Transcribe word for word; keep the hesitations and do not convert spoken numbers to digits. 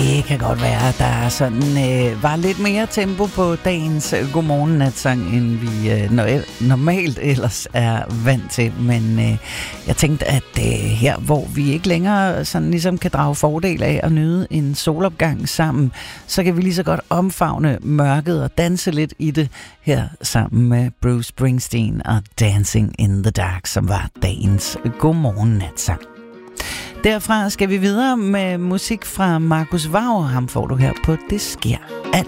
Det kan godt være, at der sådan, øh, var lidt mere tempo på dagens øh, Godmorgen Natsang, end vi øh, normalt ellers er vant til. Men øh, jeg tænkte, at øh, her, hvor vi ikke længere sådan ligesom kan drage fordel af at nyde en solopgang sammen, så kan vi lige så godt omfavne mørket og danse lidt i det her sammen med Bruce Springsteen og Dancing in the Dark, som var dagens Godmorgen Natsang. Derfra skal vi videre med musik fra Markus Wager. Ham får du her på Det sker altid.